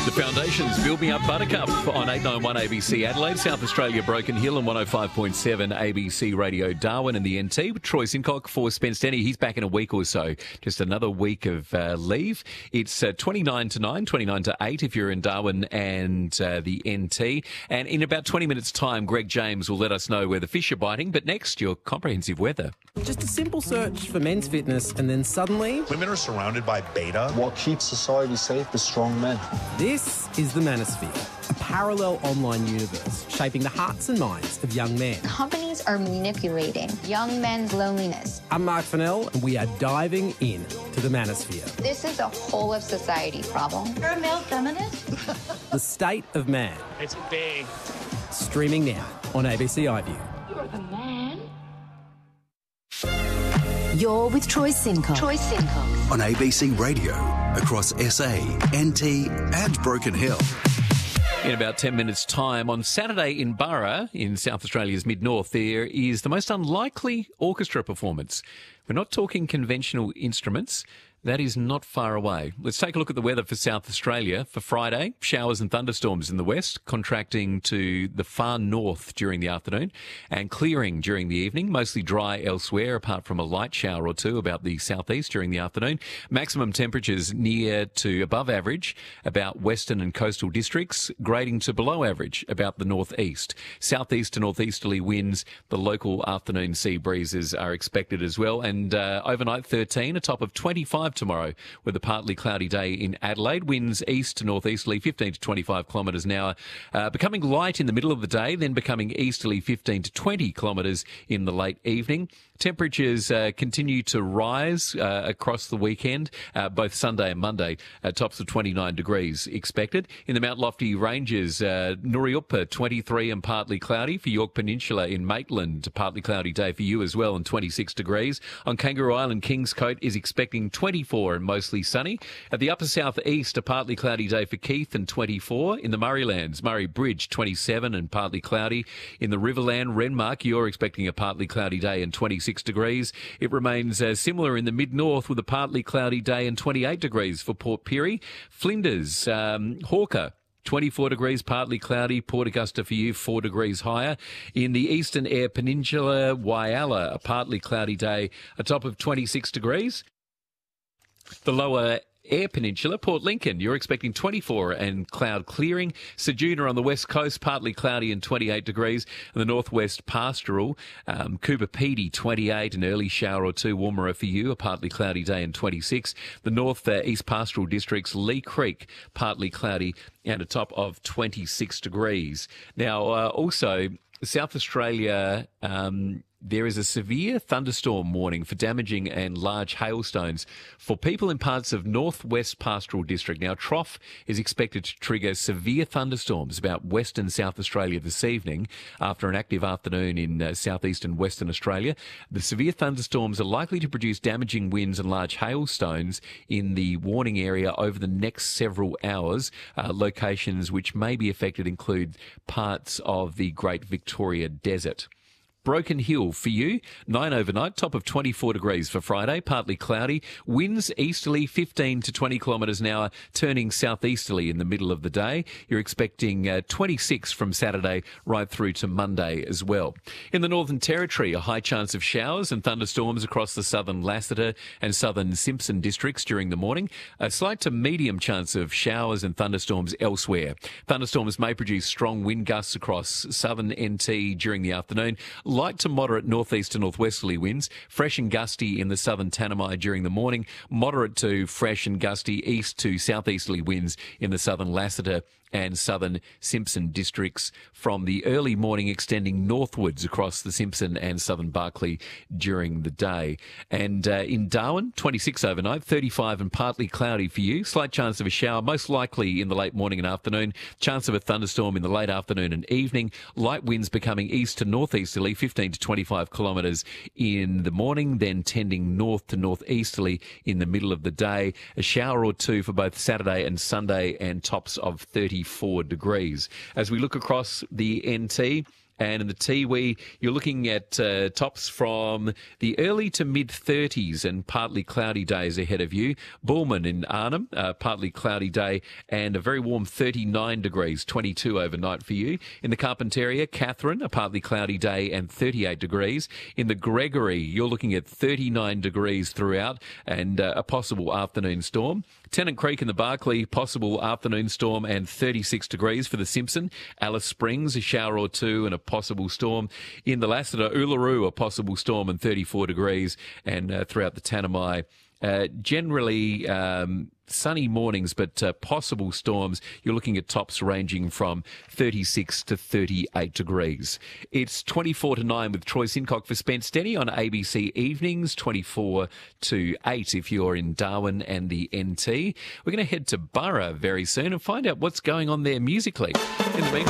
The Foundations, Build Me Up Buttercup on 891 ABC Adelaide, South Australia Broken Hill and 105.7 ABC Radio Darwin and the NT with Troy Sincock for Spence Denny. He's back in a week or so. Just another week of leave. It's 29 to 9, 29 to 8 if you're in Darwin and the NT. And in about 20 minutes' time, Greg James will let us know where the fish are biting. But next, your comprehensive weather. Just a simple search for men's fitness and then suddenly... Women are surrounded by beta. What keeps society safe is strong men. This is the Manosphere, a parallel online universe shaping the hearts and minds of young men. Companies are manipulating young men's loneliness. I'm Mark Fennell, and we are diving in to the Manosphere. This is a whole of society problem. You're a male feminist? The State of Man. It's big. Streaming now on ABC iView. You're the man. You're with Troy Sincock. Troy Sincock. On ABC Radio, across SA, NT and Broken Hill. In about 10 minutes' time, on Saturday in Burra, in South Australia's mid-north, there is the most unlikely orchestra performance. We're not talking conventional instruments. That is not far away. Let's take a look at the weather for South Australia. For Friday, showers and thunderstorms in the west, contracting to the far north during the afternoon and clearing during the evening. Mostly dry elsewhere, apart from a light shower or two about the southeast during the afternoon. Maximum temperatures near to above average about western and coastal districts, grading to below average about the northeast. Southeast to northeasterly winds, the local afternoon sea breezes are expected as well. And overnight 13, a top of 25 tomorrow with a partly cloudy day in Adelaide. Winds east to northeasterly 15 to 25 kilometres an hour, becoming light in the middle of the day, then becoming easterly 15 to 20 kilometres in the late evening. Temperatures continue to rise across the weekend, both Sunday and Monday, tops of 29 degrees expected. In the Mount Lofty Ranges, Nuriupa 23 and partly cloudy. For York Peninsula in Maitland, partly cloudy day for you as well and 26 degrees. On Kangaroo Island, Kingscote is expecting 24 and mostly sunny. At the upper southeast, a partly cloudy day for Keith and 24. In the Murraylands, Murray Bridge 27 and partly cloudy. In the Riverland, Renmark, you're expecting a partly cloudy day and 26 degrees. It remains similar in the mid-north with a partly cloudy day and 28 degrees for Port Pirie. Flinders, Hawker, 24 degrees, partly cloudy. Port Augusta for you, 4 degrees higher. In the Eastern Eyre Peninsula, Whyalla, a partly cloudy day, a top of 26 degrees. The lower Eyre Peninsula, Port Lincoln, you're expecting 24 and cloud clearing. Ceduna on the west coast, partly cloudy and 28 degrees. And the northwest pastoral, Coober Pedy, 28, an early shower or two. Warmer for you, a partly cloudy day and 26. The north east pastoral districts, Lee Creek, partly cloudy and a top of 26 degrees. Now, also, South Australia, there is a severe thunderstorm warning for damaging and large hailstones for people in parts of northwest pastoral district. Now, trough is expected to trigger severe thunderstorms about western South Australia this evening after an active afternoon in southeast and western Australia. The severe thunderstorms are likely to produce damaging winds and large hailstones in the warning area over the next several hours. Locations which may be affected include parts of the Great Victoria Desert. Broken Hill for you, 9 overnight, top of 24 degrees for Friday, partly cloudy. Winds easterly 15 to 20 kilometres an hour, turning southeasterly in the middle of the day. You're expecting 26 from Saturday right through to Monday as well. In the Northern Territory, a high chance of showers and thunderstorms across the southern Lassiter and southern Simpson districts during the morning. A slight to medium chance of showers and thunderstorms elsewhere. Thunderstorms may produce strong wind gusts across southern NT during the afternoon. Light to moderate northeast to northwesterly winds, fresh and gusty in the southern Tanami during the morning, moderate to fresh and gusty east to southeasterly winds in the southern Lassiter and southern Simpson districts from the early morning extending northwards across the Simpson and southern Barkly during the day. And in Darwin, 26 overnight, 35 and partly cloudy for you. Slight chance of a shower, most likely in the late morning and afternoon. Chance of a thunderstorm in the late afternoon and evening. Light winds becoming east to northeasterly, 15 to 25 kilometres in the morning, then tending north to northeasterly in the middle of the day. A shower or two for both Saturday and Sunday and tops of 34 degrees. As we look across the NT, And in the Tiwi, you're looking at tops from the early to mid-30s and partly cloudy days ahead of you. Bullman in Arnhem, partly cloudy day and a very warm 39 degrees, 22 overnight for you. In the Carpentaria, Katherine, a partly cloudy day and 38 degrees. In the Gregory, you're looking at 39 degrees throughout and a possible afternoon storm. Tennant Creek in the Barkly, possible afternoon storm and 36 degrees for the Simpson. Alice Springs, a shower or two and a possible storm. In the Lassiter, Uluru, a possible storm and 34 degrees. And throughout the Tanami, generally sunny mornings, but possible storms. You're looking at tops ranging from 36 to 38 degrees. It's 24 to 9 with Troy Sincock for Spence Denny on ABC Evenings, 24 to 8 if you're in Darwin and the NT. We're going to head to Burra very soon and find out what's going on there musically. In the meantime,